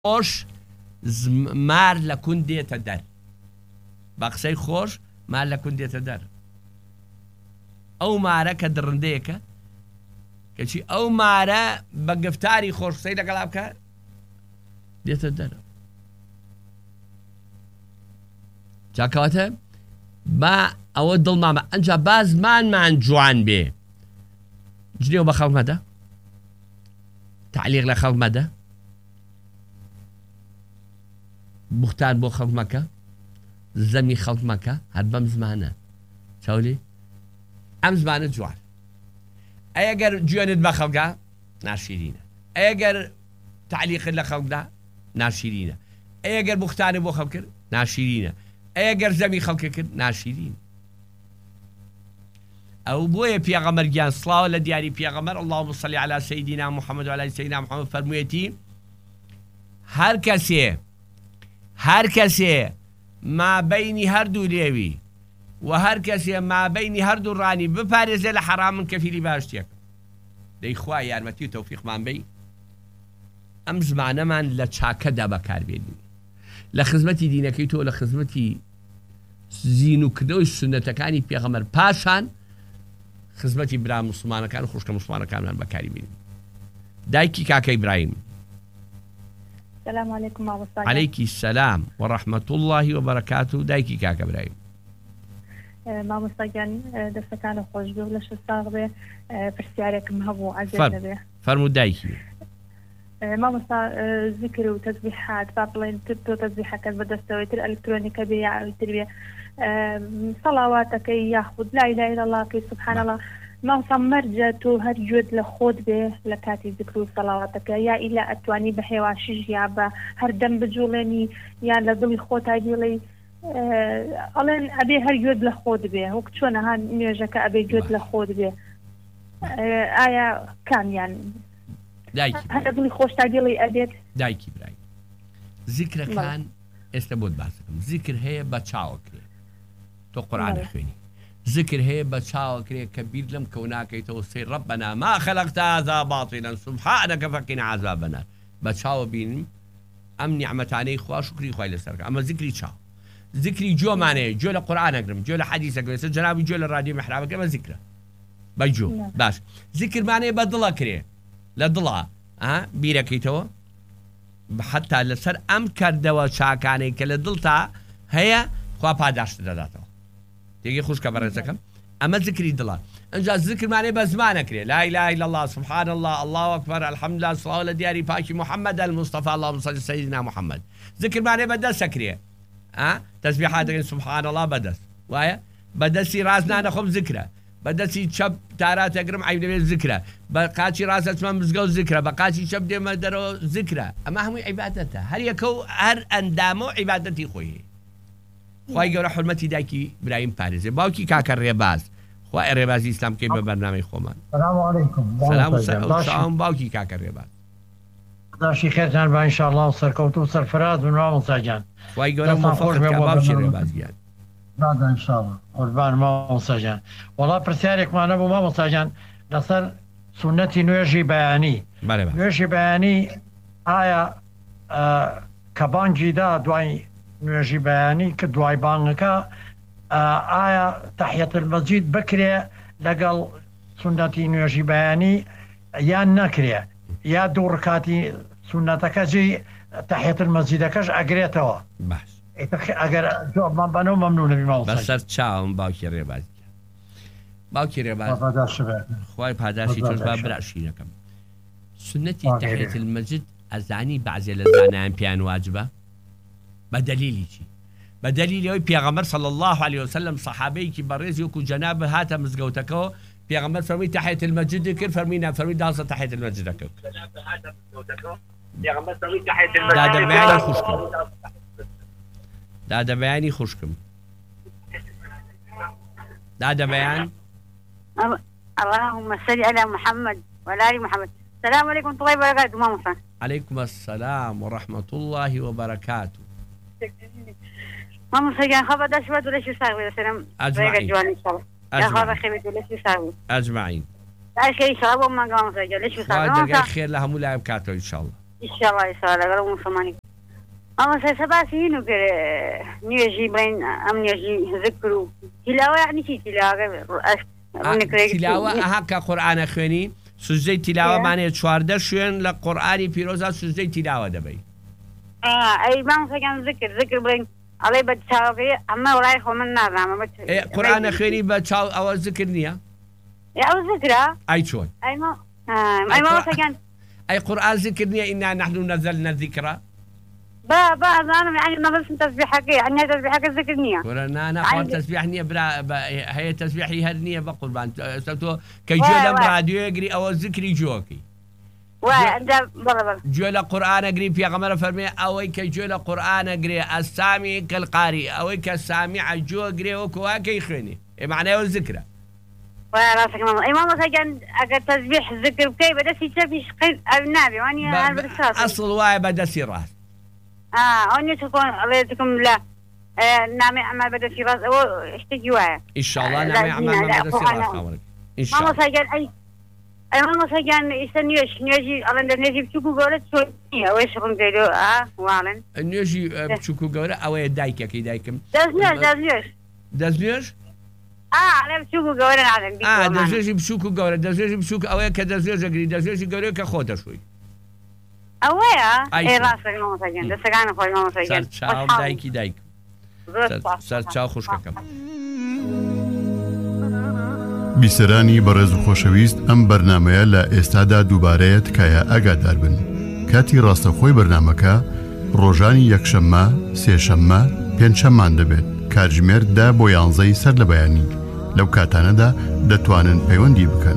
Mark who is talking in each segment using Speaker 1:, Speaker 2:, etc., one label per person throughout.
Speaker 1: خۆش مار لە کون دێتە دەر بە قسەی خۆش مار لە کون دێتە دەر ئەو مارە کە درڕندەیەکە کەچی ئەو مارە بە گفتاری خۆشقسەی لەگەڵا بکە دێتە دەر جاکەواتە با ئەوە دڵمامە ئەنجا با زمانمان جوان بێ جنێو بە خەڵک مەدە تعلیق لە خەڵک مەدە بوختان بۆ خەڵک مەکە زەمی خەڵک مەکە هەر بەم زمانە چاولی ئەم زمانە جوان ئەگەر جوێنت بە خەڵکە ناشیرینە ئەگەر تعلیقت لە خەڵکدا ناشیرینە ئەگەر بوختانە بۆ خەڵک کرد ناشیرینە ئەگەر زەمی خەڵکە کرد ناشیرین ئەو بۆیە پێغەمبەر گیان سڵاوە لە دیاری پێغەمبەر اللهم صل على سيدنا محمد وعلى سيدنا محمد فەرموویەتی هەر کەسێ مابەینی هەردوو لێوی و هەر کەسێ مابەینی هەردوو ڕانی بپارێزێ لە حەرامن کەفیری باشتیەکە دەی خوا یارمەتی و تەوفیقمان بی ئەم زمانەمان لە چاکەدا بەکاربێنین لە خزمەتی دینەکەی تۆ لە خزمەتی زین و کردەوەی سونەتەکانی پێغەمبەر پاشان خزمەتی برا مسلمانەکان و خوشکە مسلمانەکانمان بەکاری بێنین دایکی کاکە ئیبراهیم
Speaker 2: السلام عليكم مامۆستا
Speaker 1: عليكي السلام ورحمة الله وبركاته دایکی کاکە ئیبراهیم
Speaker 2: مامۆستاگیان دەستەکانە خۆش بێ و لە شەستاغ بێ پرسیارێکم هەبوو عەزیز دەبێ
Speaker 1: فەرموو دایکی
Speaker 2: مامۆستا ذکر و تەسبیحات با بڵێن تۆ تەسبیحەکەت بەدەستەوەیتر ئەلکترۆنیکە بێ یا ئەوتر بێ سەڵاواتەکەی یاخود لا إله إلا الله کەی سبحان الله مامۆستا مەرجە تۆ هەر گوێت لە خۆت بێ لە کاتی ذکر و سەڵاواتەکە یا ئیلا ئەتوانی بە هێواشیش یا بە هەر دەم بجوڵێنی یان لە دڵی خۆتا بێڵێ ئەڵێن ئەبێ هەر گوێت لە خۆت بێ وەک چۆنەها نوێژەکە ئەبێ گوێت لە خۆت بێ ئایا کامیان هەر دڵی خۆشتا بێڵێ ئەبێت
Speaker 1: دایکی برای زیکرەکان ئێستا بۆت باسەکەم زیکر هەیە بە چاوەکرێ تۆ قورئانە خوێنی ذکر هەیە بە چاوەکرێ کە بیر لەم کەوناکەیتەوە سێ رەبەنا ما خەلەقت هذا باطلا سبحانك فقنا عذاب النار بە چاوە بینیم ئەم نیعمەتانەی خوا شکری خوای لەسەرکە ئەمە ذکری چاو ذکری جۆمانەیە جۆ لە قورئانەگرم جۆ لە حەدیثەکرێ جەنابی جۆ لە رادیۆ محرابەکە بە ذکرە بە جۆ باش ذکرمانەیە بە دڵەکرێ لە دڵە بیرەکەیتەوە حتا لەسەر ئەم کردەوە چاکانەی کە لە دڵتا هەیە خوا پاداشت دەداتەوە تێگەی خوشکە بەڕێزەکەم ئەمە ذکری دڵە ئەنجا ذکرمانەیە بە زمانەکرێ لا إله إلا الله سبحان الله الله أكبر الحمد لله صلاة لە دیاری پاکی محەممەد المصطفى اللهم صل سيدنا محمد ذکرمانەیە بەدەستەکرێ تەسبیحات سبحان الله بەدەست وایە بەدەستی ڕاست نانەخۆم ذکرە بەدەستی چەپ تاراتەگرم عیب دەبێت ذکرە بە قاچی ڕاست ئەچمە مزگەوت ذکرە بە قاچی چەپ دێمە دەرەوە ذکرە ئەمە هەمووی عیبادەتە هەر یەکە و هەر ئەندامە و عیبادەتی خۆی خوای گەورە حورمەتی دایکی برایم پارێزێ باوکی کاکە ڕێباز خوای ڕێبازی ئیسلام کەی بە بەرنامەی خۆمان
Speaker 3: سلام علیکم
Speaker 1: سلام باوکی کاکە ڕێباز
Speaker 3: داشی خێرتان بە ئینشاءالله و سەرکەوتو و سەرفراز بن مامۆستا گیان
Speaker 1: خوای گەورە موفەقت کە باوکی ڕێباز گیان
Speaker 3: ئینشاءالله قوربان مامۆستا گیان وەڵا پرسیارێکمانە بوو مامۆستا گیان لەسەر سونەتی نوێژی بەیانی نوێژی بەیانی ئایا کە بانگی دا دوای نوێژی بەیانی کە دوای بانگەکە ئایا تەحیەت المەسجید بکرێ لەگەڵ سونەتی نوێژی بەیانی یان نەکرێ یا دوو ڕکاتی سونەتەکە جێی تەحیەت المەسجیدەکەش ئەگرێتەوە
Speaker 1: باش
Speaker 3: ئەگەر جوابمان بەنەوە مەمنونە مامۆستا
Speaker 1: بەسەر چاوم باوکی ڕێباز باوکی ڕێباز خوای پاداشی تۆش با براشینەکەم سنەتی تەحیەت المەسجید ئەزانی بەعزێ لە زانایان پیان واجبە بدليلي شي بدليل يوي بيغمبر صلى الله عليه وسلم صحابي كي بريز يوكو جناب هاتا مزقوتكو بيغمبر فرمي تحية المسجد كير فرمينا فرمي دالصة تحية المسجد كير بيغمبر فرمي تحية المسجد دادا بياني خوشكم دادا بياني خوشكم دادا بيان
Speaker 4: اللهم صل على محمد وعلى ال محمد السلام عليكم ورحمة الله وبركاته ماما
Speaker 1: عليكم السلام ورحمة الله وبركاته
Speaker 4: ماما سجان خبر ده شوية ولا شو ساوي سلام
Speaker 1: أجمعين
Speaker 4: يا خبر خير ولا شو ساوي
Speaker 1: أجمعين
Speaker 4: لا شيء شرب وما قام سجان ليش شو ساوي
Speaker 1: خير لها ملاعب كاتو إن شاء الله
Speaker 4: ئینشاءڵڵا ئینشاءڵڵا لەگەڵ موسڵمانی ئەمە سەباسی هین و کرد نوێژی بڵین ئەم نوێژی ذکر و تیلاوە یعنی چی
Speaker 1: تیلاوە ئەها کە قورئانە خوێنی سوزدەی تیلاوەمانێ 14 شوێن لە قورئانی پیرۆزە سوزدەی تیلاوە دەبەی
Speaker 4: ئەی مامۆستاگیان ذکر بڵین ئەڵێ بە چاوەکەی ئەمە وڵای خۆ من نازانم
Speaker 1: قورئانە خوێنی بە چاو ئەوە ذکر نییە
Speaker 4: ئەو ذکرە
Speaker 1: ئەی چۆن
Speaker 4: ئەی مامۆستاگیان
Speaker 1: ئەی قورئان ذکر نییە ئینا نحن نزلنا الذکر
Speaker 4: با أظن يعني ما بس تسبيحك يعني تسبيحك ذكر نية
Speaker 1: ولا أنا تسبيح نية هي تسبيحي هرنية بقربان سبتو كجولة راديو يجري أو ذكري جوكي جولة قرآن أجري في غمرة فرمي أو كجولة قرآن أجري السامي كالقارئ أو كسامع جو أجري وكواكي خيني معناه الذكرى
Speaker 4: وراسك ماما إمام سجن أجر تسبيح ذكر بكي بدأ يشوف شقي النبي واني
Speaker 1: أصل واي بدأ راس
Speaker 4: أني تكون الله يتكم لا نعمل أعمال بدأ في راس أو اشتكي واعي
Speaker 1: إن شاء الله نعمل أعمال بدأ في راس خبرك إن شاء الله
Speaker 4: ماما سجن أي ماما سجن يستنيش نيجي الله نيجي بشوكو قولت شو ويش خن كيلو وعلن
Speaker 1: نيجي بشوكو قولة أو يدايك كي دايكم دزنيش
Speaker 4: على بشوكو قولة علن
Speaker 1: دزنيش بشوكو قولة دزنيش بشوكو أو كدزنيش أجري دزنيش قولة كخوته شوي
Speaker 4: أويا إيه راسك ماما سجن دستكان خوي ماما سجن
Speaker 1: سر دايكي دايك سر چاو خوش كم
Speaker 5: بیسەرانی بەڕێز و خۆشەویست ئەم بەرنامەیە لە ئێستادا دووبارەیە تکایە ئاگادار بن کاتی ڕاستەخۆی بەرنامەکە ڕۆژانی یەکشەممە سێشەممە پێنجشەممان دەبێت کاتژمێر 10 بۆ 11 سەر لە بەیانی لەو کاتانەدا دەتوانن پەیوەندی بکەن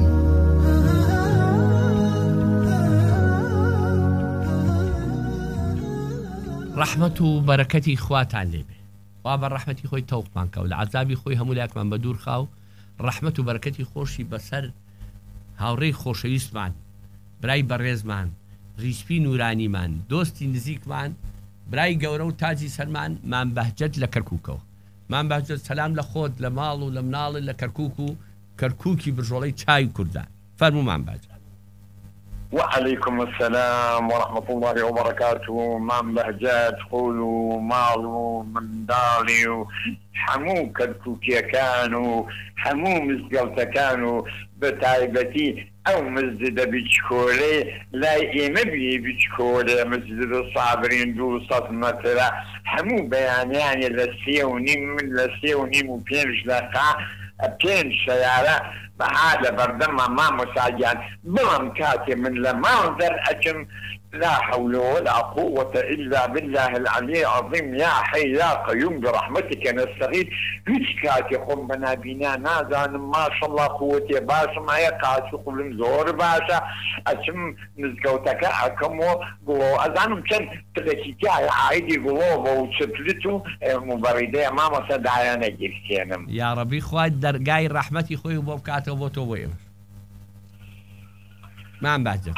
Speaker 1: ڕەحمەت و بەرەکەتی خواتان لێبێ وا بە ڕەحمەتی خۆی تەوقمان کە و لە عەزابی خۆی هەموو لایەکمان بە دوور خاو ڕەحمەت و بەرەکەتی خۆشی بەسەر هاوڕێی خۆشەویستمان برای بەڕێزمان ریشپی نورانیمان دۆستی نزیکمان برای گەورە و تاجی سەرمان مام بەهجەت لە کەرکووکەوە مام بەهجەت سەلام لە خۆت لە ماڵ و لە مناڵی لە کەرکووک و کەرکووکی بژۆڵەی چای کوردان فەرموو مام بەهجەت
Speaker 6: وعليكم السلام ورحمة الله وبركاته مام بهجات خولو مالو مندالي حمو كركوكيا كانوا حمو مزقلتا كانوا بتايبتي او مسجد بيتشكولي لا يمبي بيتشكولي مسجد الصابرين دو متر حمو بيانياني لسيونيم وبينش لقا بين شيارة بهذا بردما ما مساجان بلم كاتي من لمنظر أجم لا حول ولا قوة إلا بالله العلي العظيم يا حي يا قيوم برحمتك نستغيث كاتي خم بنا بنا نازان ما شاء الله قوتي باشا ما يقع شغل زور باشا أجم نزقوتك أكمو قلو أزانم كان تلكيكي عايدي قلوبه وشبلتو مبردية ما مصدعيانا جيكينم
Speaker 1: يا ربي خوات درقاي رحمتي خوي وبوكاته وبوتو ما عم بعجب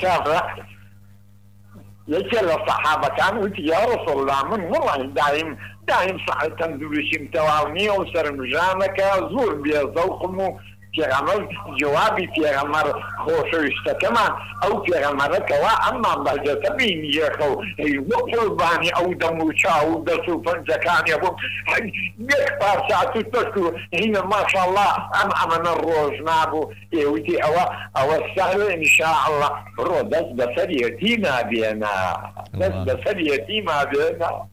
Speaker 6: يجي الصحابة كانوا يا رسول الله من والله دايم صحيح تنزلشي متواوني وسر مجامك زور بيزوقمو في غمر جوابي في غمر خوشوشتا كمان او في غمر كوا اما بهجة بين يخو هي وقل باني او دموشا او دسو فنجكاني ابو يكبر ساعتو تشكو هنا ما شاء الله امن الروج نابو ايوتي او السهل ان شاء الله رو دس بسريتي ما بينا دس بسريتي ما بينا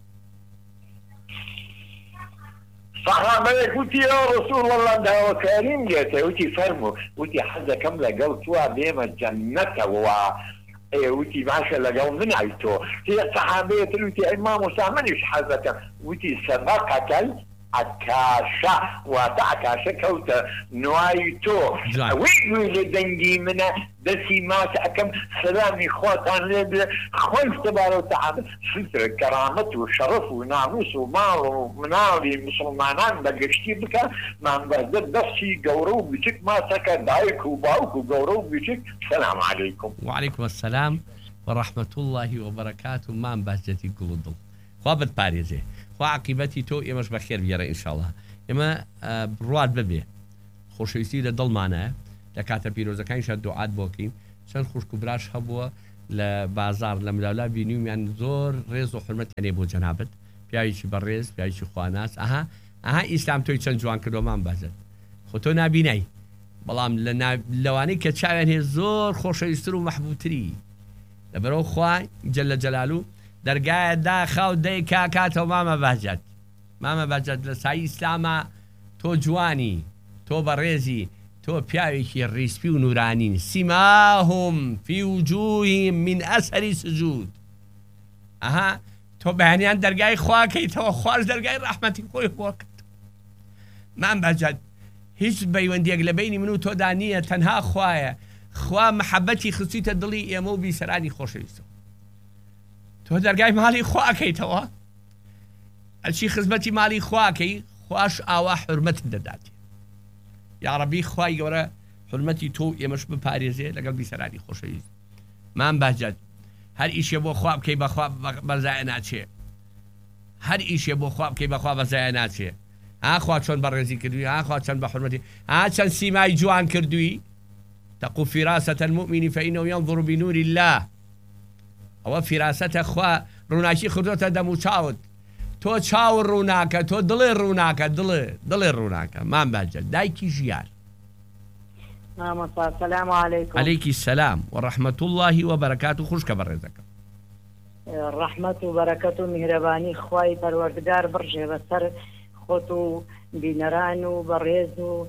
Speaker 6: صحابة قلت يا رسول الله ده وكريم جيت قلت فرمو قلت حاجة كاملة قلتوا بيما الجنة قلت باشا لقوا من عيتو هي صحابية قلت إمام وسامنيش حاجة قلت سبقة عكاشة وتعكاشة كوتا نوايتو ويقول لدنجي منا دسي ما تأكم سلامي خواتان لبلا خوف تبارو تعالى ستر كرامته وشرف وناموس ومال ومنالي مسلمانان بقشتي بك ما نبهدد دسي قورو بيشك ما سكا دايك وباوك وقورو بيشك السلام عليكم
Speaker 1: وعليكم السلام ورحمة الله وبركاته ما نبهدتي قلوب خوابت باريزي وعاقبتي تو إماش بخير بيرا إن شاء الله إما برواد ببي خوشويسي لدل معنا لكاتا بيروزا كان شاد دعات بوكين سن خوش كبراش هبوا لە بازار لە ملاولا بینیومیان زۆر ڕێز و حرمەتیانێ بۆ جەنابەت پیاوێکی بەڕێز پیاوێکی خواناس ئەها ئیسلام تۆی چەند جوان کردۆمان بەزت خۆ تۆ نابینای بەڵام لەوانەی کە چاویان هەیە زۆر خۆشەویستتر و مەحبوبتری لەبەرەوە خوای جەلە جەلالو دەرگایە داخاو دەی کاتەوە مامە بەجەت لە سای ئیسلامە تۆ جوانی تۆ بەڕێزی تۆ پیاوێکی ڕیسپی و نورانین سیماهم فی وجوههم من ئەثەری سجود ئەها تۆ بەیانیان دەرگای خواکەیتەوە خوارد دەرگای ڕەحمەتی خۆی بۆکرد مام بەجەت هیچ بەیوەندیەک لە بینی من و تۆدا نییە تەنها خوایە خوا محەبەتی خستیتە دڵی ئێمە و بیسەرانی خۆشەویستەوە تۆ دەرگای ماڵی خواکەیتەوە ئەچی خزمەتی ماڵی خواکەی خواش ئاوا حرمەت دەداتێ یا ڕەبی خوای گەورە حرمەتی تۆ ئێمەش بپارێزێ لەگەڵ بیسەرانی خۆشەویست مام بەجەت هەر ئیشێ بۆ خوا بکەی بەخوا بەزایە ناچێ هەر ئیشێ بۆ خوا بکەی بەخوا بەزایە ناچێ ئاخوا چۆن بەڕێزی کردووی ئاخوا چەند بە حرمەتی چەند سیمای جوان کردووی تقو فراست المؤمن فإنه ينظر بنور الله ئەوە فراستە خوا ڕووناکی خردۆتە دەم و چاوت تۆ چاو ڕووناکە تۆ دڵێ ڕووناکە دڵێ ڕووناکە مام بەجەت دایکی ژیار
Speaker 7: السلام عليكم.
Speaker 1: عليك السلام ورحمة الله وبركاته. خوشك برزك.
Speaker 7: رحمة وبركاته مهرباني خواي پروردگار برجه بسر خوتو بینرانو برزو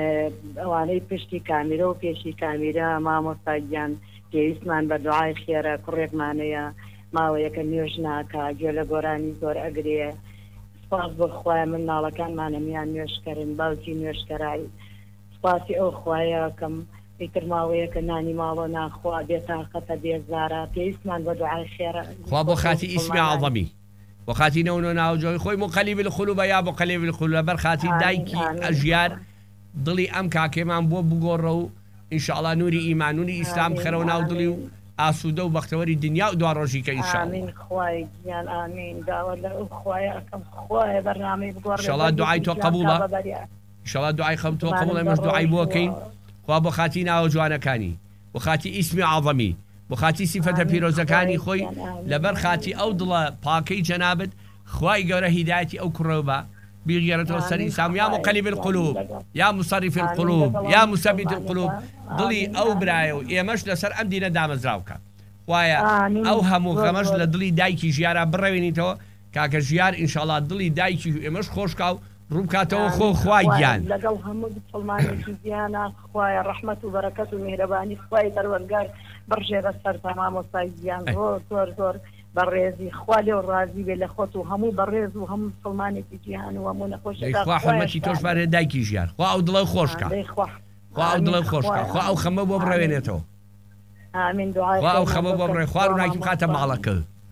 Speaker 7: اواني پشتی کامیرا و پیشی کامیرا مامو ساجان پێویستمان بە دوعای خێرە کوڕێکمانەیە ماوەیەکە نوێژ ناکا گوێ لە گۆرانی زۆر ئەگرێ سپاس بۆ خوایە من ناڵەکانمانەمیان نوێشکەرن باوکی نوێشکەرایی سپاسی ئەو خوایە کەم ئیتر ماوەیەکە نانی ماڵۆ ناخوا بێتاقەتە بێزارە پێویستمان بە دوعای خێرە
Speaker 1: خوا بۆ خاتی ئیسمی عەظەمی بۆ خاتی نەونۆ ناوجۆی خۆی مقەلیب القلوب یا مقەلیب القلوب بەر خاتی دایکی ئەژیار دڵی ئەم کاکێمان بۆ بگۆڕە و ئینشاءڵڵا نوری ئیمان نوری ئیسلام خەرەوە ناو دڵی و ئاسوودە و بەختەوەری دنیا و دوا ڕۆژی کە ئینشاءڵڵا
Speaker 7: ئامین خوای گیان ئامین داوە لە ئەو خوایە ئەکەم خوایە بەرنامەی بگۆڕێ
Speaker 1: ئینشاءڵڵا دوعای تۆ قبوڵە ئینشاءڵڵا دوعای خەم تۆ قبوڵە ئێمەش دوعای بۆ بکەین خوا بۆ خاتی ناوە جوانەکانی بۆ خاتی ئیسمی عەظەمی بۆ خاتی سیفەتە پیرۆزەکانی خۆی لەبەر خاتی ئەو دڵە پاکەی جەنابەت خوای گەورە هیدایەتی ئەو کوڕەوە بيغيرته سري سام يا مقلب القلوب يا مصرف القلوب يا مثبت القلوب ضلي او برايو يمش لسر ام دينا دامزراوكا وايا او همو غمش لضلي دايكي جيارا بروينيتو كاك جيار ان شاء الله ضلي دايكي يمش خوشكاو روبكاتو خو خوايان
Speaker 7: لقاو همو بسلماني جيانا خوايا رحمة وبركاته ومهرباني خوايا ترورقار برجي بسر تمام وصايجيان زور بريزي خوالي والرازي بلا خوتو همو بريز وهم سلماني في جهان وهمو نخوش
Speaker 1: خوا حرمتي توش بار دايكي جيار خوا او دلو خوشكا خوا او دلو خوشكا خوا او خمو ببروينيتو
Speaker 7: امين دعاء
Speaker 1: خوا او خمو ببروي خوا روناكي خاتم معلك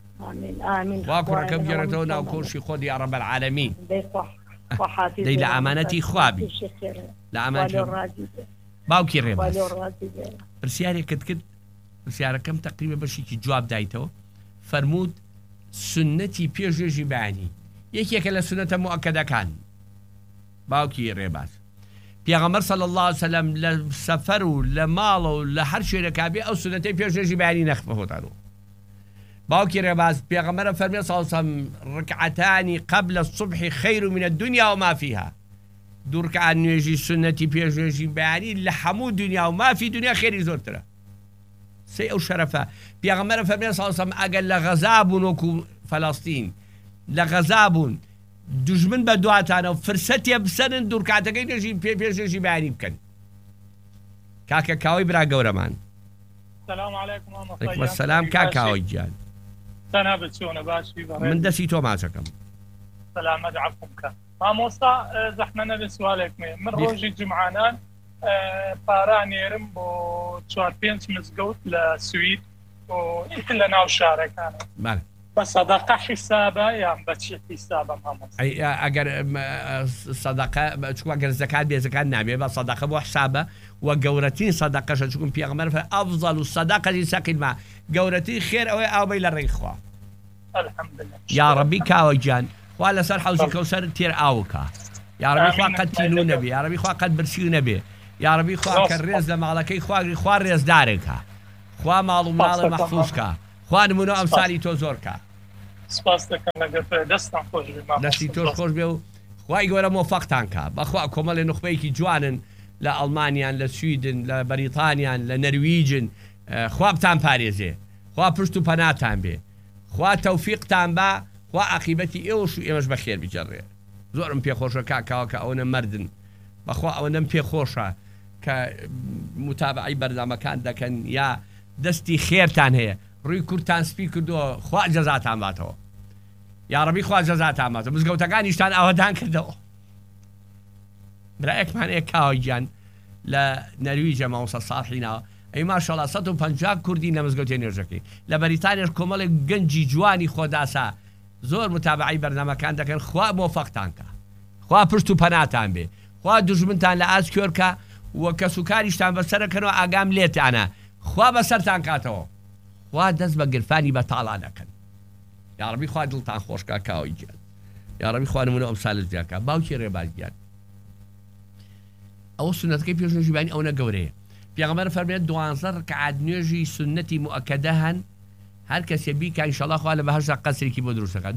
Speaker 7: امين
Speaker 1: خوا كركب جرتو ناو كورشي خود يا رب العالمين
Speaker 7: وحاتي
Speaker 1: دي لأمانتي خوابي لأمانتي باوكي ريباس برسياري كد برسياري كم تقريبا بشيكي جواب دايتو فرمود سنتي بيجي باني يكيك لسنة مؤكدة كان باوكي ريباس بيغمر صلى الله عليه وسلم لسفروا لمالوا لحرش ركابي أو سنتي بيجي باني نخفه تانو باوكي ريباس بيغمر فرمي صلى الله عليه وسلم ركعتان قبل الصبح خير من الدنيا وما فيها دو ركعة نيجي سنتي بيجي باني لحمو الدنيا وما في دنيا خير زورتنا سي او شرفه بيغمر فرمي صلى الله عليه وسلم اقل لغزابون وكو فلسطين لغزابون دجمن بدواتانا وفرستي بسنن دور كاتاكين يجي بيجي بيعني بكن كاكا كاوي برا قورمان
Speaker 8: السلام عليكم
Speaker 1: عليكم السلام كاكاوي جان
Speaker 8: سنة بتشونا باشي
Speaker 1: من دسيتو ماسكم
Speaker 8: سلام ادعفكم كان ماموستا زحمنا بسؤالك من روجي جمعانان پارانێرم بۆ 4-5 مزگەوت لە سوید و ئیتر لە ناو شارەکانە بە سەدەقە حیسابە یان بە چی حیسابە مامۆستا
Speaker 1: ئەگەر سەدەقە چووە گەر زەکات بێ زەکات نابێ بە سەدەقە بۆ حسابە و گەورەترین سەدەقەشە چونکە پێغەمبەر فەرمووی ئەفضەل الصەدەقەتی سەقی الماء گەورەترین خێر ئەوەی ئاوبەی لە ڕێی خوا
Speaker 8: الحەمدولله
Speaker 1: یا ڕەبی کاوە گیان خوا لەسەر حەوزی کەوسەر تێر ئاوکە یا ڕەبی خوا قەت تینوو نەبێ یا ڕەبی خوا قەت برسی نەبێ یا ربی خوا کە ڕێز لە ماڵەکەی خوا ڕێزدارێکە خوا ماڵ و مناڵە مەحفوظکە، خوا نمونە ئەمسالی تۆ زۆرکە.
Speaker 8: سپاس دەکەم لەگەڵ دەستان خۆش بێ،
Speaker 1: دەستی تۆش خۆش بێ و خوای گەورە مۆفەقتان کە. بەخوا کۆمەڵی نوخبەیەکی جوانن لە ئەڵمانیان، لە سویدن، لە بەریتانیان، لە نەرویجن. خوا بتان پارێزێ، خوا پشت و پەناتان بێ، خوا تەوفیقتان بە، خوا عاقیبەتی ئێوەش و ئێمەش بەخێر بجەڕێ. زۆرم پێخۆشە کاکاوە کە ئەوەنە مردن، بەخوا ئەوەنەم پێخۆشە کە متابعی بەردەمەکان دەکەن یا دەستی خێرتان هەیە، ڕووی کورتان سپی کردووە، خوا جەزاتان باتەوە، یا ڕەبی خوا جەزاتان باتەوە، مزگەوتەکانیشتان ئەوەدان کردەوە. برایەکمان هەیە کاوە گیان لە نەرویجە مامۆستا ساڵحینەوە، ئەی ماشەڵڵا 150 کوردی لە مزگەوتێ نوێژەکەی. لە بەریتانیاش کۆمەڵێک گەنجی جوانی خۆداسا زۆر متابعی بەردەمەکان دەکەن. خوا مۆفەقتان کە، خوا پشت و پەناتان بێ، خوا دوژمنتان لە ئاز کێرکە وە کەس و کاریشتان بەسەرەکەنەوە ئاگام لێتانە، خوا بەسەرتان کاتەوە، خوا دەست بە گرفانی بەتاڵا دەکەن. یا ڕەبی خوا دڵتان خۆشکە کاوەی گیان، یا ڕەبی خوا نمونە ئەمسالت زیاکە. باوکی ڕێبازگیان ئەوە سونەتەکەی پێشنوێژی بانی ئەوە گەورەیە. پێغەمبەر فەرمێت 12 ڕکعات نوێژی سنەتی مؤکەدە هەن، هەر کەسێ بیکە ئینشەڵڵا خوا لە بەهەشتا قەسرێکی بۆ دروست دەکات.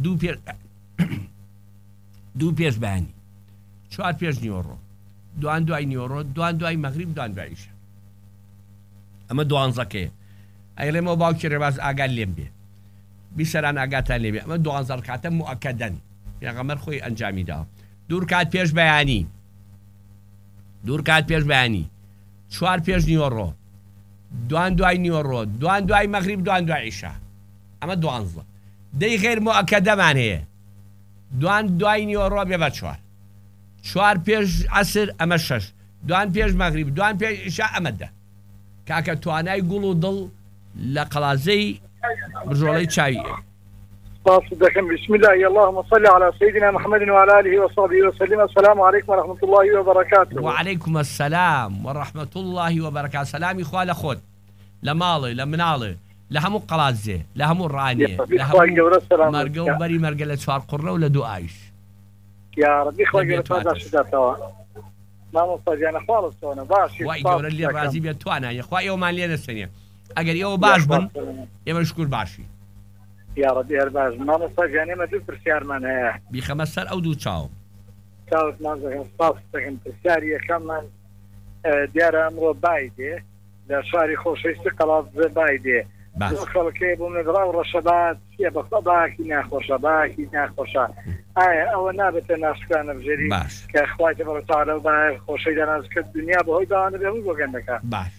Speaker 1: دوو پێش بەیانی، 4 پێش نیوەڕۆ، دوان دوای نیوەڕۆ، دوان دوای مەغریب، دوان دوای ئیشا. ئەمە 12کەیە. ئەیڵێمەوە باوکی ڕێباز ئاگال لێم بێ، بیسەران ئاگاتان لێ بێ. ئەمە 12 ڕکعاتە مؤکەدەن، پێغەمبەر خۆی ئەنجامی داوە. 2 ڕکعات پێش بەیانی، 2 ڕکعات پێش بەیانی، 4 پێش نیوەڕۆ، دوان دوای نیوەڕۆ، دوان دوای مەغریب، دوان دوای ئیشا. ئەمە 12. دەی غێر مؤکەدەمان هەیە، دوان دوای نیوەڕۆ بێ بە 4، 4 پێش عەسر ئەمە 6، دوان پێش مەغریب، دوان پێش ئیشا ئەمە 10. کاکە توانای گوڵ و دڵ لە قەڵازەی بژۆڵەی چاوی.
Speaker 9: بسم الله اللهم صل على سيدنا محمد وعلى آله وصحبه وسلم. السلام عليكم ورحمة الله وبركاته.
Speaker 1: وعليكم السلام ورحمة الله وبركاته. سلامي خوا لخود لماڵي لمناڵي لهمو قەڵازێ لهمو ڕانێ مەرگە و بەری مەرگە لە 4 قوڕە و لە 2 ئایش.
Speaker 9: یا ربی خوا گەورە دەستداتەوە. مامۆستا گیانە خوا لەستۆنە باشی.
Speaker 1: وای گەورە لێ ڕازی بێت توانایە، خوا ئێوەمان لێ نەسەنێ. ئەگەر ئێوە باش بن ئێمە شکر باشی.
Speaker 9: یا ربی هەر باش. مامۆستا گیان ئێمە دوو پرسیارمان هەیە.
Speaker 1: بیخەمە سەر ئەو دوو چاوم.
Speaker 9: چاوتمان دەکەم سپاس دەکەم. پرسیاری یەکەممان دیارە ئەمڕۆ بای دێ لە شاری خۆشەویستی قەڵازە بای دێ. خەڵکەی بووم لەگەڵا و ڕەشەبات چیە بەخوا باکی ناخۆشە باکی ناخۆشە. ئایا ئەوە نابێتە ناشکرانە بژێری کە خوای تەبارەکەوتەعالا و با خۆشەی داناسکرد دنیا بەهۆی داوانە بێ هەموو بۆ گەندەکە.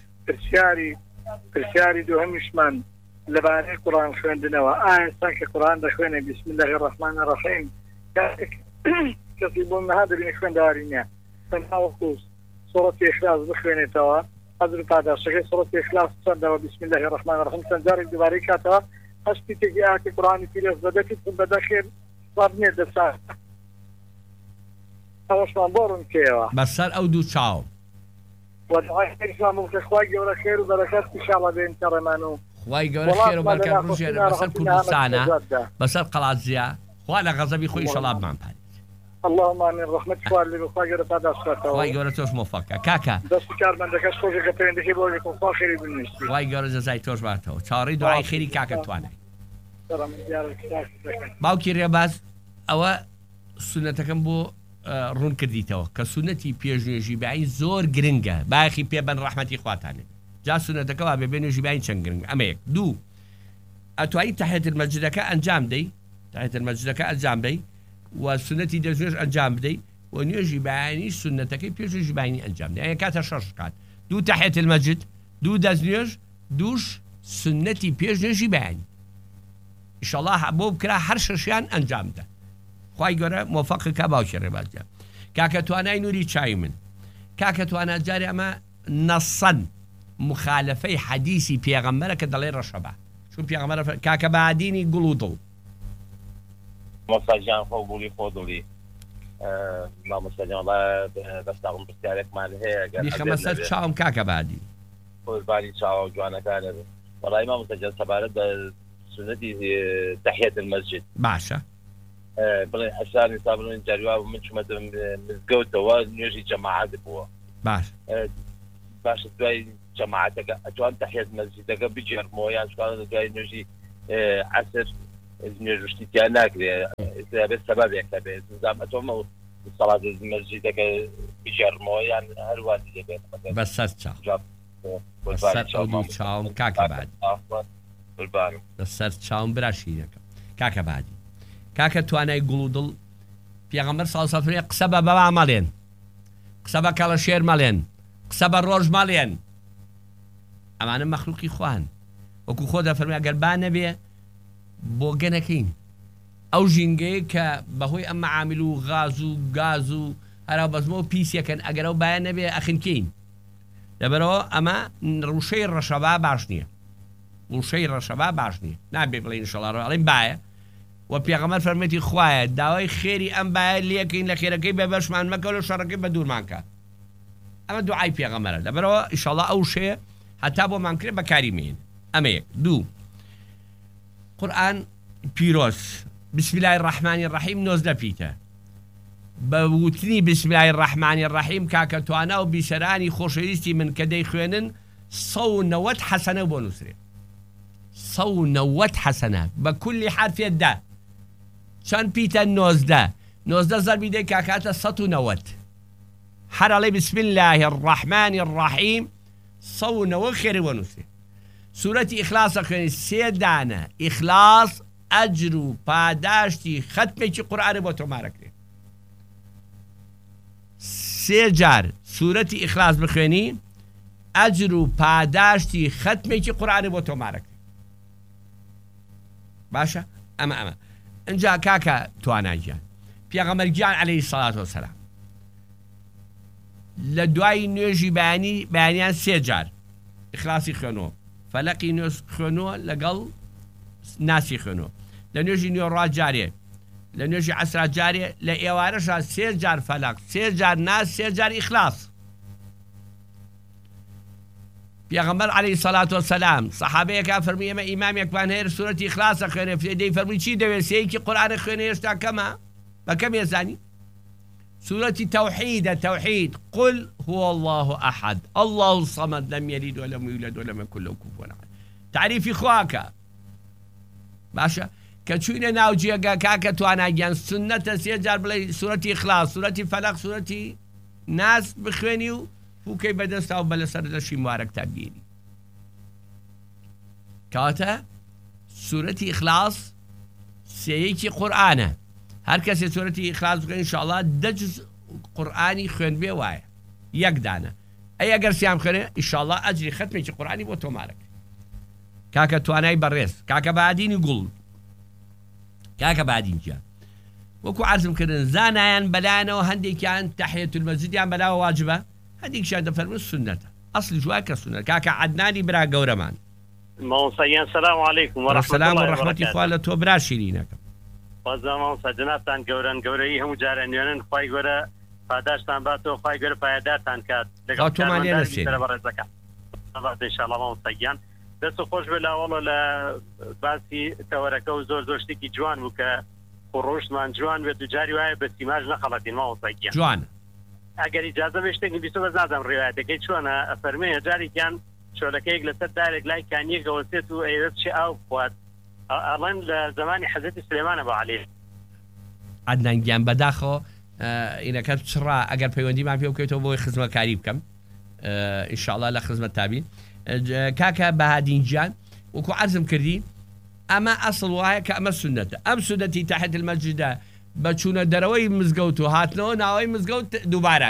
Speaker 9: پرسیاری دووهەمیشمان لەبارەی قورئان خوێندنەوە. ئایا ئێستا کە قورئان دەخوێنێ بسم الله الرحمن الرحیم کەسی بۆ نەها دەبینی خوێندەواری نییە، تەنها وەکو سوورەتی ئیخلاس بخوێنێتەوە، حەزر پاداشەکەی سوورەتی ئیخلاس چەندەوە بسم الله الرحمن الرحیم چەند جارێک دووبارەی کاتەوە هەشتی تێکی ئاەتی قورئانی پیرۆز بەدەکەیت بەدەخێر واب نییە دەسات. ئەوەشمان بۆ ڕوون کێوە
Speaker 1: بەسەر ئەو دوو چاو
Speaker 9: وەدعای خێرمان بکە خوای گەورە خێر و بەرەکەت ئینشاءڵڵا بێن کەڕێمان و
Speaker 1: خوای گەورە خێر و بەرەکەت بژێرە بەسەر کوردستانە، بەسەر قەڵازیە، خوا لە غەزەبی خۆی ئینشاءڵڵا بمان پارێزێ.
Speaker 9: اللهم آمين. رحمة خوار لي بخوا گەورە پاداشکاتەوە.
Speaker 1: خوای گەورە تۆش مۆفەقە کاکە.
Speaker 9: دەستی کارمەندەکەش خۆشێکە پەیوەندیەکەی بۆ یەکەم خوا خێری بنووسی.
Speaker 1: خوای گەورە جەزای تۆش باتەوە. چاوەڕێی دوعای خێری کاکە توانای. باوکی ڕێباز ئەوە سونەتەکەم بۆ ڕوون کردیتەوە کە سونەتی پێشنوێژی بەعین زۆر گرنگە، باخی پێبەن ڕەحمەتی خواتانێ. جا سونەتەکەەوە بێ نوێژی بەعین چەند گرنگ. ئەمە یەک. دوو، ئەتوانی تەحیەت المەسجدەکە ئەنجام دەی، تەحیەت المەسجدەکە ئەنجام دەی و سنەتی دەستنوێژ ئەنجام بدەیت و نوێژی بەیانی سنەتەکەی پێشنوێژی بەیانی ئەنجام دەی. ئەیە کاتە 6 کات، 2 تەحیەت المەسجد، 2 دەستنوێژ، 2 سنەتی پێشنوێژی بەیانی. ئینشاءڵڵا بۆ بکرا هەر شەشیان ئەنجام دا. خوای گەورە مۆفەقکە باوکی ڕێبازیان. کاکە توانای نووری چای من، کاکە توانات جارێ ئەمە نەسەن مخالفەی حەدیسی پێغەمبەرە کە دەڵێ ڕەشەبا، چون پێغەمبەر کاکە بەعادینی گوڵ و دڵ.
Speaker 10: مۆستاجیان خۆ گوڵی خۆ دڵی مامۆستاجیان دەستاڵم پرسیارێکمان هەیە
Speaker 1: بیخەمە سەر چاوم کاکە بەعادی
Speaker 10: قوربانی چاوە جوانەکانە بێ. وەڵای مامۆستاجیان سەبارەت بە سنەتی تەحیەت المەسجد
Speaker 1: باشە
Speaker 10: بڵێ ئەشاری سابڵێن جاریوا من چوومەتە مزگەوتەوە نوێژی جەماعەت بووە.
Speaker 1: باش
Speaker 10: باشە دوای جەماعەتەکە ئەتوان تەحیەت مەسجدەکە بجێڕمەوە یان شوانە دوای نوێژی عەسر نوێژشتیان ناکرێت بێت سەبەبێکە بێت زام ئەتۆمە سەڵات مەسجدەکە بجێڕمەوە یان هەروانی دەبێت
Speaker 1: بەسەر چاوم کاکە بادی بەسەر چاوم براشینەکە کاکە بادی کاکە توانای گوڵ و دڵ پێغەمبەر سەڵ سەفرێ قسە بە بەوا مەڵێن قسە بە کەڵەشێر مەڵێن قسە بە ڕۆژ مەڵێن ئەمانە مەخلوقی خوان وەکو خۆ دەفەرمێ ئەگەر با نەبێ بۆ گەنەکەین ئەو ژینگەیە کە بەهۆی ئەم مەعامل و غاز و گاز و هەرا بەزمەوە پیسەکەن ئەگەر ئەو بایە نەبێ ئەخینکەین لەبەرەوە ئەمە ڕوشەی ڕەشەبا باش نییە ڕوشەی ڕەشەبا باش نییە نابێ بڵێ ئینشەڵڵا ئەڵێن بایە و پێغەمبەر فەرمێتی خوایە داوای خێری ئەم بایە لێکەین لە خێرەکەی بە بەشمان مەکە و شەڕەکەی بە دوورمانکە ئەمە دوعای پێغەمبەرە لەبەرەوە ئینشەڵڵا ئەو شەیە هەتا بۆمان کرێ بەکاری مێن ئەمە یەک دوو قورئان پیرۆز بسم الله الرحمن الرحیم نۆزدە پیتە بە وتنی بسم الله الرحمن الرحیم کاکە توانا و بیسەرانی خۆشەویستی من کە دەیخوێنن 190 حەسەنە بۆ نووسرێ 190 حەسەنە بە کولی حرفێکدا چەند پیتە 90 زەربی دەی کاکاتە 190 هەر ئەڵێ بسم الله الرحمن الرحیم 190 خێری بۆ نووسرێ سورەتی ئیخلاسە خوێنی 3 دانە ئیخلاس ئەجر و پاداشتی ختمێکی قورئانە بۆ تۆمارەکرێ 3 جار سورەتی ئیخلاس بخوێنی ئەجر و پاداشتی ختمێکی قورئانە بۆ تۆمارەکرێ باشە ئەمە ئەنجا کاکە تواناگیان پێغەمبەر گیان عەلەیهی سەڵات وەسەلام لە دوای نوێژی بەیانیان 3 جار ئیخلاسی خوێنەوە فەلەقی خوێنەوە لەگەڵ ناسی خوێنەوە لە نوێژی نیوەڕوا جارێ لە نوێژی عەسرا جارێ لە ئێوارەشە 3 جار فەلەق 3 جار ناس 3 جار ئیخلاس پێغەمبەر عەلەیهی سەڵات وەسەلام سەحابەیەکە فەرمووی ئێمە ئیمامێکمان هەیە سورەتی ئیخلاسە خوێنێ دەی فەرمووی چی دەوێت سەیەکی قورئانە خوێنێ هێشتا کەمە بەکەم ێزانی سورة توحيد قل هو الله أحد الله الصمد لم يلد ولم يولد ولم يكن له كفوا أحد تعريفي خواكا باشا كتشوينا ناوجيا كاكا توانا جان سنة سيجار بلاي سورة إخلاص سورة فلق سورة ناس بخوينيو فوكي بدستا وبلا سرد شي مبارك تابيني كاتا سورة إخلاص سيكي قرآن هر کەسێ سورەتی ئیخلاس بکەن ئینشاءڵڵا 10 جوز قورئانی خوێن بێ وایە یەک دانە ئەگەر سیام خوێنێ ئینشاءڵڵا ئەجری ختمێکی قورئانی بۆ تۆمارەکە کاکە توانای بەڕێز کاکە بەهادینی گوڵ کاکە بەهادینجیان وەکو عەرزم کردن زانایان بەلایەنەوە هەندێکیان تەحیەت المەسجدیان بەلاوە واجبە هەندێکیان دەفەرمون سونەتە ئەسڵی جوای کە سونەت کاکە عەدنانی برا گەورەمان
Speaker 11: ماوسەیان سەلام عەلەیکم
Speaker 1: وەڕەحمەتوڵڵی خوا لە تۆ برا شیرینەکەم
Speaker 11: بازامان سەجناتان گەورن گەورەی هەموو جارە نوێنن خی گەورە پاداشتان باتەوە خی گەورە پایدارتان کات لەگەڵ انشاءالله سەگیان دەست خۆش بێ لاوەڵە لە باسی تەوەرەکە و زۆر شتێکی جوان بوو کە ڕۆژمان جوان بێت و جاری وایە بە سیماژ نەخەڵەتین ماوە سەگیان
Speaker 1: جوان
Speaker 11: ئەگەر ئیجازە بێ شتێکی بیست بەس نازانم ڕێوایەتەکەی چۆنە ئەفەرمێ جارێکیان شۆلەکەیەک لەسەر دارێک لای کانیەکەوە سێت و ئەیرەت چی ئاو بخوات ئەڵەن لە زمانی حەزەتی سلێمانە بە عەلێ
Speaker 1: عەدنان بەداخەوە ئینەکەت چڕا ئەگەر پەیوەندیمان پێ بکەیتەوە بۆی خزمەتکاری بکەم ئینشاءڵڵا لە خزمەت تابین کاکە بەهادینجان وەکو عەرزم کردی ئەمە ئەسڵ وایە کە ئەمە سونەتە ئەم سونەتی تەحیەت المەسجدە بە چوونە دەرەوەی مزگەوت و هاتنەوە ناوەی مزگەوت دووبارا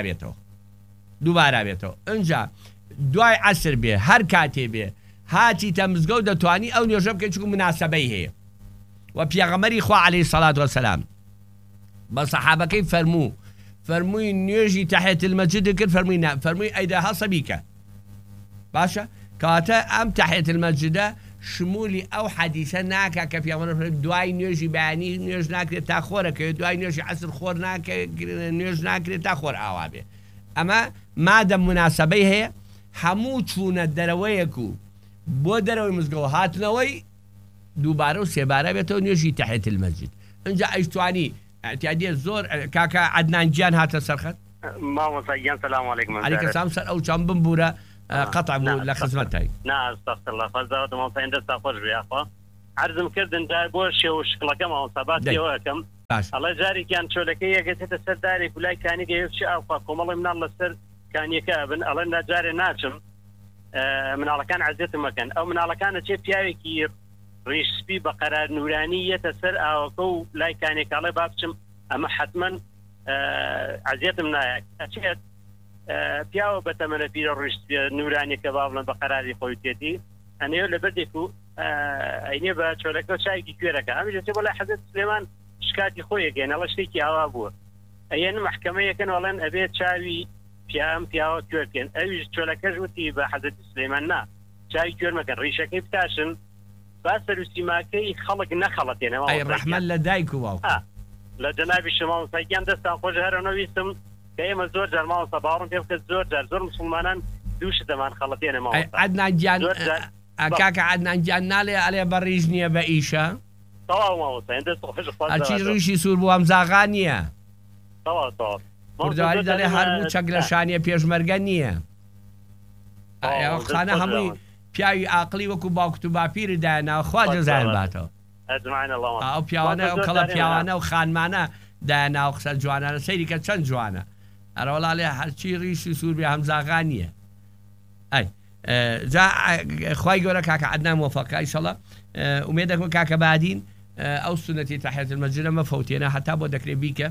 Speaker 1: بێتەوە ئەنجا دوای عەسر بێ هەر کاتێ بێ هاتی تە مزگەوت دەتوانی ئەو نوێژە بکەیت چونکە مناسەبەی هەیە و پێغەمبەری خوا عەلەیهی سەڵات وەسەلام بە سەحابەکەی فەرمووی نوێژی تەحیەت المەسجد کرد فەرمووی ئەیدا هەڵسە بیکە باشە کاتە ئەم تەحیەت المەسجدە شمولی ئەو حەدیسە ناکە کە پێغەمبەر دوای نوێژی بەیانی نوێژ ناکرێت تا خۆرەکەوێت دوای نوێژی عەسر خۆر نوێژ ناکرێت تا خۆر ئاوا بێ ئەمە مادەم مناسەبەی هەیە هەموو چوونە دەرەوەیەک و بۆ دەرەوەی مزگەوت هاتنەوەی دووبارە و سێبارە بێتەوە نوێژی تەحیەت المەسجد ئەنجا ئەیتوانی اعتیادیە زۆر کاکە عەدنان گیان هاتە سەرخەت
Speaker 11: ماوەسەگیان سەلام عەلەیکم
Speaker 1: عەلەیکم سەلام سەر ئەو چەند بمبورە قطع بوو لە خزمەتای
Speaker 11: ناستەخت لە فەزەوە مامۆستا دەستا خۆش بێخوا عرضم کردن جار بۆ شێو شکڵەکە مامۆستاباتەوەکەم ئەڵە جارێکیان چۆلەکە یەکێتە سەردارێک ولای کانی گەیفچ ئاوخوا کۆمەڵی مناڵ لەسەر کانیەکە بن ئەڵە ناجارێ ناچم مناڵەکان عزیێتم مەکەن ئەو مناڵەکانە چێ پیاوێکی ڕیشسپی بە قەرار نورانی یەتە سەر ئاوەکە و لای کانێکاڵێ با بچم ئەمە حتمما عزیێتم نایە ئەچێت پیاوە بە تەمەنە پیرە ڕیشسپی نورانیەکە با بڵێن بە قەراری خۆی تێتی ئەنێ لە بەردێک و ئەینێ بە چۆلەکە چایکی کوێرەکە ئەمیژێت بۆ لای حەزرەت سلێمان شکاتی خۆی گەێنەڵە شتێکی ئاوا بووە ئەیەن محکەمەیەکەن وەڵێن ئەبێت چاوی پیاوە کوێرکەن ئەویش چۆلەکەش وتی بە حەزرەت سلێمان نا چاوی کوێر مەکەن ڕیشەکەی بتاشن با سەروسیماکەی خەڵک نەخەڵەتێنەوە
Speaker 1: ڕەحمەت لە دایک و باوکو
Speaker 11: لە جەنابی شما مۆستاگیان دەستان خۆش هەرەوە ویستم کە ئێمە زۆر جار مامۆستا باوەڕم پێ بکە زۆر مسلمانان دووش دەمان خەڵەتێنە مامۆستا
Speaker 1: عەدنان کاکە عەدنان گیان ناڵێ ئەڵێ بەڕیژ نییە بە ئیشە
Speaker 11: تەواو مامۆستا دەست خۆش
Speaker 1: ئەچی ڕیشی سوور بۆ ئەمزاغا نییە
Speaker 11: تەواو
Speaker 1: کوردواری دەڵێ هەرموو چەک لە شانیە پێشمەرگە نییە خانە هەمووی پیاوی عاقلی وەکو باوکت و باپیری دایاناوە خوا جەزایان باتەوە ئەو پیاوانە ئەو کەڵە پیاوانە و خانمانە دایاناوە قسە جوانانە سەیری کە چەند جوانە ئەرەوەڵاڵێ هەرچی ڕیشی سوور بێ هەمزاغا نییە خی گەورە کاکە عەدنان موفەقە ئیشەڵڵا ئومێد دەکەم کاکە بادین ئەو سونەتی تەحیەت المەسجد ئەمە فەوتێنە هەتا بۆ دەکرێت بیکە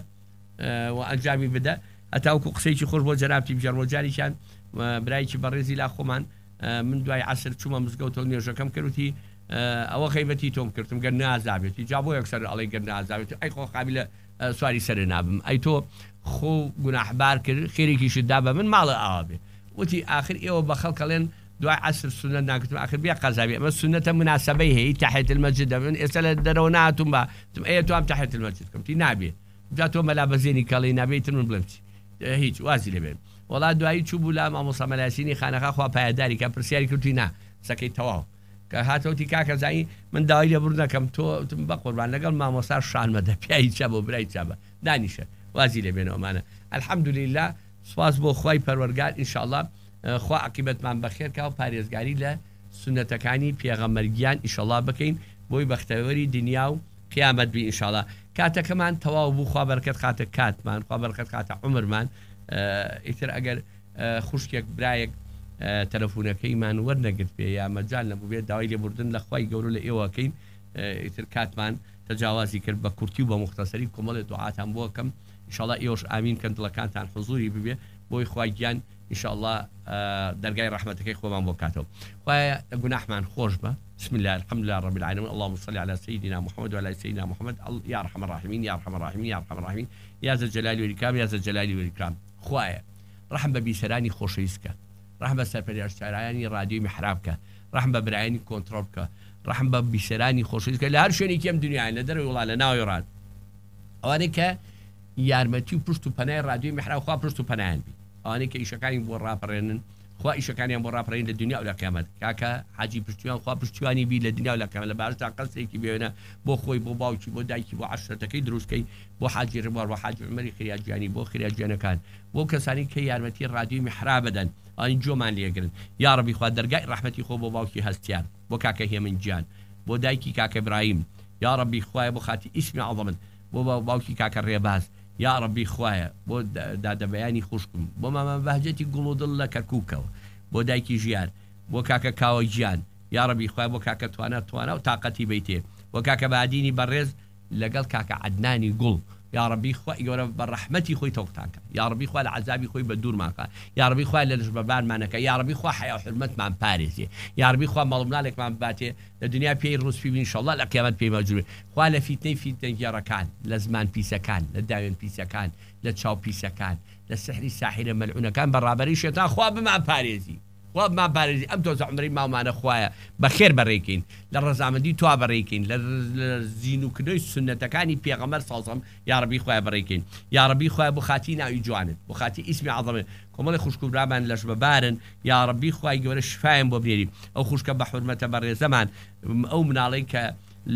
Speaker 1: و ئەنجامی بدە هەتا وەکو قسەیکی خۆش بۆ جەنابتی بژەڕ جاریشان برایکی بەڕێزی لا خۆمان من دوای عسر چوومە مزگەوتەوە نوێژەکەم کردوتی ئەوە خەیبەتی تۆم کردم گەر نازابێتی جا بۆ یەکسەر ئەڵێ گەر نازابێت ئەی خۆ قابلە سواری سەر نابم ئەی تۆ خۆ گوناحبار کرد خێرێکیشت دا بە من ماڵە ئاوا بێ وتی آخر ئێوە بە خەڵکەڵێن دوای عسر سنە ناکردم آخر بیا قەزابی ئەمە سنەتە مناسبەی هەیە تەحیەت المەسجد من ئێستا لە دەرەوە ناتوم بە ئەیە تو ئەم تەحیەت المەسجد کەم تی نابێ جا تۆ مەلا بەزێنی کەڵی نابێتتر من بڵێم هیچ وازی لەبێن وڵات دوایی چوو بوو لا مامۆستا مەلاسینی خانەخا خوا پایەداری کە پرسیاری کردی نا سەکەی تەواو کە هاتەوتی کاکە زایی من داوای لێ بڕ نەکەم تۆ بە قوربان لەگەڵ مامۆستا شانمەدە پیایی چا بۆ برای چابە دانیشە وازی لێبێنەوەمانە الحەمدولله سواز بۆ خوای پەروەردگار ئینشاءڵڵا خوا عەقیبەتمان بەخێر کا و پارێزگاری لە سونەتەکانی پێغەمبەرگیان ئینشاءڵڵا بکەین بۆی بەختەوەری دنیا و قیامەت بی ئینشاءڵڵا کاتەکەمان تەواو بوو خوا بەرەکەت خاتە کاتمان خوا بەرەکەت خاتە عومرمان ئیتر ئەگەر خوشکێک برایەک تەلەفۆنەکەیمان وەرنەگرت پێ یا مەجال نەبوو بێت داوای لێبوردن لە خوای گەورە لە ئێوەکەین ئیتر کاتمان تەجاوازی کرد بە کورتی و بە مختصری کۆمەڵی دوعاتان بۆکەم ئینشاءڵڵا ئێوەش ئامین کەن دڵەکانتان حوزوری ببێ بۆی خوای گیان ئینشاءڵڵا دەرگای ڕەحمەتەکەی خۆمان بۆ کاتەوە خوایە گوناحمان خۆش بە بسم الله الحمد لله رب العالمين اللهم صل على سيدنا محمد وعلى سيدنا محمد يا ارحم الراحمين يا ارحم الراحمين يا ارحم الراحمين يا ذا الجلال والاكرام يا ذا الجلال والاكرام خوایە ڕەحم بە بیسەرانی خۆشەویستکە ڕەحم بە سەرپەرشتیارانی رادیۆی محرابکە ڕەحم بە برایانی کۆنتڕۆل بکە ڕەحم بە بیسەرانی خۆشەویستکە لە هەر شوێنێکی ئەم دنیای لە دەرەوەی وڵات لە ناوی ڕاد ئەوانەی کە یارمەتی و پشت و پەنای رادیۆی محراب خوا پشت و پەنایان بی ئەوانەی کە ئیشەکانی بۆ ڕاپەڕێنن خوا ئیشەکانیان بۆ ڕاپەڕێن لە دنیا و لە قیامەت کاکە حاجی پشتیوان خوا پشتیوانی بی لە دنیا و لە قیامەت لە بارستا قەسێکی بێنە بۆ خۆی بۆ باوکی بۆ دایکی بۆ عەشرەتەکەی دروستکەی بۆ حاجی ڕێبوار بۆ حاجی عومەری خریاجیانی بۆ خریاجیانەکان بۆ کەسانی کە یارمەتی رادیۆی محراب بدەن ئەوانی جۆمان لێگرن یا ڕەبی خوا دەرگای ڕەحمەتی خۆ بۆ باوکی هەستیار بۆ کاکە هێمن گیان بۆ دایکی کاکە ئیبراهیم یا ڕەبی خوایە بۆ خاتی ئیسمی عەظەمت بۆ باوکی کاکە ڕێباز یا ڕەبی خوایە بۆ دادەبەیانی خوشکم بۆ مامان بەهجەتی گوڵ و دڵ لە کەرکووکەوە بۆ دایکی ژیان بۆ کاکە کاوە گیان یا ڕەبی خوای بۆ کاکە توانە و تااقەتی بیتێ بۆ کاکە بادینی بەڕێز لەگەڵ کاکە عەدنانی گوڵ یا ڕەبی خوای گەورە بە ڕەحمەتی خۆی تۆقتانکە یا ڕەبی خوا لە عەزابی خۆی بە دوورماکە یا ڕەبی خوای لە لەژبەربانمانەکە یا ڕەبی خوا حیا و حورمەتمان پارێزێ یا ڕەبی خوا ماڵمناڵێکمان باتێ لە دنیا پێی ڕوس بین ئینشاءڵڵا لە قیامەت پێی مەجروبێ خوا لە فیتنەی فیتنەگێڕەکان لە زمان پیسەکان لە داوێن پیسەکان لە چاو پیسەکان لە سحری ساحرە مەلعونەکان بەڕابەری شێتان خوا بمان پارێزی خوا بمان پارێزی ئەم تۆزە عومری ماڵمانە خوایە بەخێر بەڕێکین لە ڕەزامەندی توا بەڕێکین لە زیینوکردنەوەی سنەتەکانی پێغەمبەر سەڵسەڵام یا ڕەبی خوایە بەڕێکین یا ڕەبی خوایە بۆ خاتی ناوی جوانت بۆ خاتی ئیسمی عەظەمت کۆمەڵی خوشکوبرامان لەش بەبارن یا ڕەبی خوای گەورە شفایان بۆ بنێری ئەو خوشکە بە حورمەتە بەڕێزەمان ئەو مناڵەی کە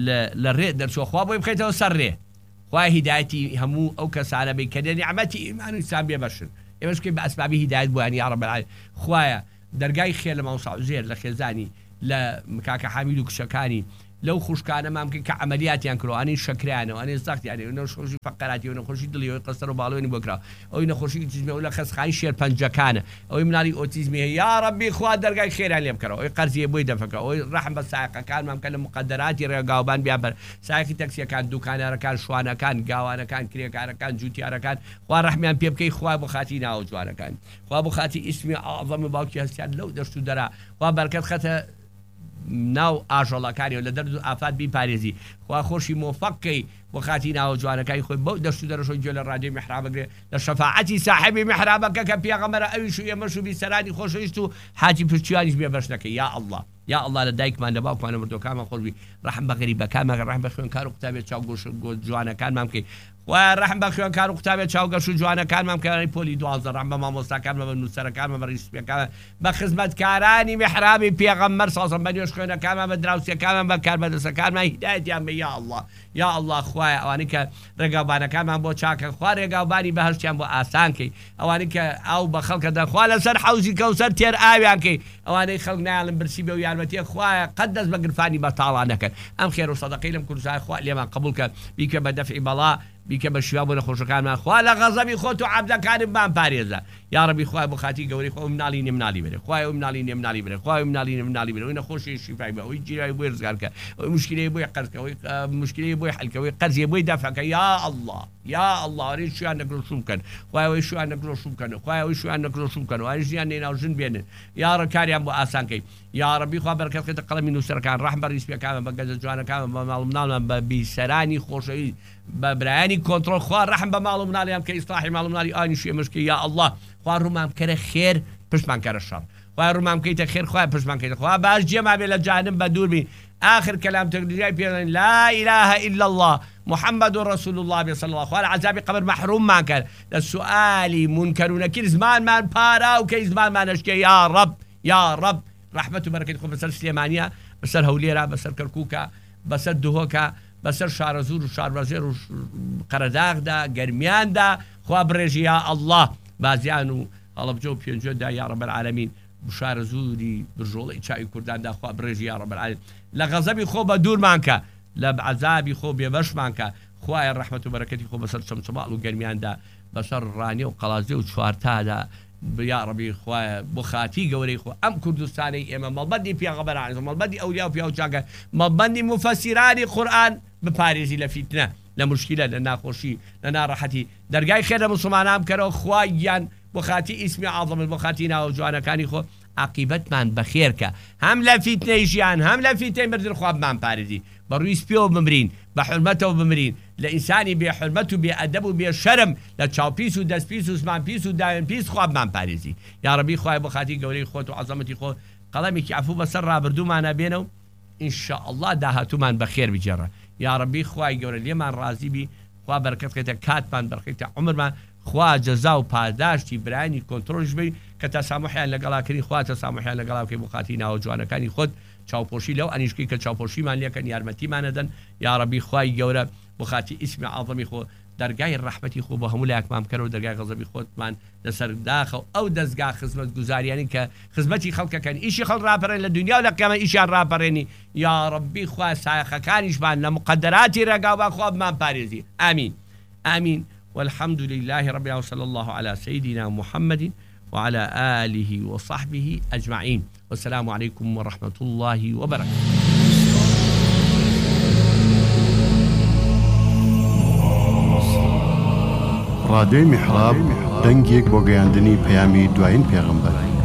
Speaker 1: لە ڕێ دەرچووە خوا بۆی بخەیتەوە سەر ڕێ خوای هیدایەتی هەموو ئەو کەسانە بی کە نیعمەتی ئیمان و ئیسلام بێ بەشن ئێمەش بە ئەسبابی هیدایەت بۆیان یا ڕەب العالمین خوایە دەرگای خێر لە ماوسعوزێر لە خێزانی لە کاکە حامید و کشەکانی لەو خوشکانە مامکن کە عملیاتیان کردوانی شکرانەوە ئەنێ زەختیانێ نەخۆشی فەقەراتی و نەخۆشی دڵیەوەی قەستەر و باڵێنی بۆکرا ئەوی نەخۆشی ئۆتیزمی و لە خەسخانی شێر پەنجەکانە ئەوەی مناڵی ئۆتیزمی هەیە یا ڕەبی خوا دەرگای خێران لێ بکەرەوە ئەوی قەرزیە بۆی دەفەکە ئەوی ڕەحم بە سایقەکانمان کە لە مقدراتی ڕێگاوبان بیان بەر سایقی تەکسیەکان دوکانارەکان شوانەکان گاوانەکان کرێکارەکان جوتیارەکان خوا ڕەحمیان پێ بکەی خوا بۆ خاتی ناو جوانەکان خوا بۆ خاتی ئیسمی ئاعظەمی باوکی هەستیان لەو دەشت و دەرا خوا بەرکەت خەتە ناو ئاژەڵەکانی و لە دەرد و ئافات بیپارێزی خوا خۆشی مۆفەقکەی بۆ خاتی ناو جوانەکەی خۆی بەو دەشت و دەرەشۆی گوێ لە ڕادیۆی میحراب بگرێ لە شەفاعەتی ساحیبی میحرابەکە کە پێغەمبەرە ئەویش و ئێمەش و بیسەرانی خۆشەویست و حاجی پشتیوانیش بێ بەشنەکەی یا ئەڵڵا یا ئەڵڵا لە دایکمان لە باوکمانە مردوەکانمان خۆشبی ڕەحم بە غەریبەکانمان ڕەحم بە خوێنکار و قوتابێت چاو جوانەکانمان بکەی و ڕەحم بە خوێنکار و قوتابێت چاوگەش و جوانەکانمان بکەی پۆلی 12 ڕەحم بە مامۆستاکانمان بە نووسەرەکانمان بە ڕیسپیەکانمان بە خزمەتکارانی میحرابی پێغەمبەر سەڵسەڵەم بە نوێژ خوێنەکانمان بە دراوسێکانمان بە کاربەدەستەکانمان هیدایەتیان بە یا ئەڵڵا یا ئەڵڵا خوایە ئەوانەی کە ڕێگاوبانەکانمان بۆ چاکە خوا ڕێگاوبانی بەهەشتیان بۆ ئاسانکەی ئەوانەی کە ئاو بە خەڵکە دەخوا لەسەر حەوزی کەوسەر تێر ئاویانکەی ئەوانەی خەڵک نایڵن برسی بە و یارمەتیە خوایە قەت دەست بە گرفانی بەتاڵان نەکەن ئەم خێر و سەدەقەی لەم کوردستانی خوا لێمان قبول کە بیکە بە دەفعی بەڵا بیکە بە شیوا بۆ نەخۆشەکانمان خوا لە غەزەبی خۆت و عەبدەکانمان پارێزە یا ڕەبی خوای بۆ خاتی گەورەی خۆ مناڵی مناڵی بێ خوای مناڵی مناڵی بێ خوای مناڵی بێ ئەوی نەخۆشی شیفای بە ئەوی جیرای بۆی ڕزگارکە ئەوی مشکلەی بۆی قەرزکەوەی مشکلەی بۆی حەلکەوەی قەرزی بۆی دەفعکە یا ئەڵڵا یا ئەڵڵا ئەوەی شویان نەگرۆشوم بکەن خوای ئەوەی شویان نەگرۆشوم بکەن خوای ئەوەی شویان نەگرۆشوم بکەن و ژیان نێناو ژن بێنن یا ڕکاریان بۆ ئاسانکەی یا ڕەبی خوا بەرەکەت بکەیتە قەڵەمی نووسەرەکان ڕەحم بە ڕیسپیەکانمان بە گەنجە جوانەکانمان بە ماڵ و مناڵمان بە بیسەرانی خۆشەوی بە برایانی کۆنتڕۆڵ خوا ڕەحم بە ماڵ و مناڵیان کە ئیسلاحی ماڵ و مناڵی ئاینیشی ئێمەشکە یا ئەڵڵا خوا ڕوومان بکەرە خێر پشتمان کەرە شەڕ خوا ڕوومان بکەیتە خێر خوا پشتمان بکەیتە خوا باش جێما بێ لە جانم بە دوور بین آخر كلام تقديري بيان لا إله إلا الله محمد رسول الله صلى الله عليه وسلم عذاب قبر محروم ما كان السؤال منكر ونكير زمان ما بارا وكي زمان ما نشكي يا رب رحمة وبركة بسر سليمانية بسر هوليرة بسر كركوكا بسر دهوكا بسر شعر زور وشعر وزير وقرداغ دا قرميان دا خوا بريجي يا الله بازيانو الله بجو بينجو دا يا رب العالمين بشار زوري برجولي شاي كردان دا خوا بريجي يا رب العالمين لغضبي خو بدور مانكا لعذابي خو بيبش مانكا خوايا الرحمة وبركة خو بسر شمسماء وقرميان دا بسر راني وقلازي وشوارتا دا يا ربي خوايا بخاتي قوري خو ام كردستاني اما مالبدي في غبر عنهم مالبدي اولياء في اوجاك مالبدي مفسراني قرآن بباريزي لفتنة لمشكلة لنا خوشي لنا راحتي درجاي خير مسلمانام كرو خوايان بخاتي اسمي عظم البخاتينا وجوانا كاني خو عقيبت من بخيرك هم لفتنة جيان هم لفتنة مرد الخواب من باريزي برويس بيو بمرين بحرمته بمرين لإنساني بحرمته بأدبه بشرم لتشاو بيسو دس بيسو اسمان بيسو داين بيس خواب من باريزي يا ربي خواهي بخاتي قولي خوت وعظمتي خوت قلمي كعفو بسر رابردو معنا بينو إن شاء الله داهاتو من بخير بجرة يا ربي خواهي قولي لي من رازي بي خواه بركتك كات من بركتك عمر من خواه جزاو پاداشتی برانی کنترلش بی که تسامحیان لگلا کنی خواه تسامحیان لگلا که بخاتینا و جوانکانی خود چاوپۆشی لەو ئەنیشکی کە چاوپۆشیمان لێکەن یارمەتیمان نەدەن یا ڕەبی خوای گەورە بخاتی ئیسمی عەظەمی خۆ دەرگای ڕەحمەتی خۆ بە هەموو لایەکمان بکەرەوە دەرگای غەزەبی خۆتمان لەسەر داخە ئەو دەستگا خزمەت گوزاریانی کە خزمەتی خەڵکەکەن ئیشی خەڵک ڕاپەڕێن لە دنیا و لە قیامەت ئیشیان ڕاپەڕێنی یا ڕەبی خوای سایەخەکانیشمان لە مقدراتی ڕێگاوبان خوا بمان پارێزی ئامین ئامین والحمد لله رب العالمين وصلى الله على سيدنا محمد وعلى آله وصحبه أجمعين والسلام عليكم ورحمة الله وبركاته.
Speaker 5: راديو محراب دەنگێک بۆ گەیاندنی پەیامی دوایین پێغەمبەر